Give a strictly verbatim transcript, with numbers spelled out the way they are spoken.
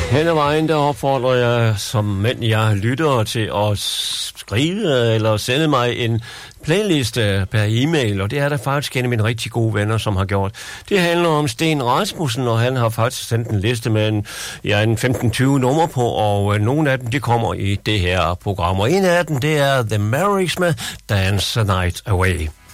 Hen ad vejen, der opfordrer jeg som mænd, jeg lytter til at skrive eller sende mig en playliste per e-mail, og det er der faktisk en af mine rigtig gode venner, som har gjort. Det handler om Sten Rasmussen, og han har faktisk sendt en liste med en, ja, en femten tyve nummer på, og øh, nogle af dem, de kommer i det her program. Og en af dem, det er The Marys med Dance the Night Away.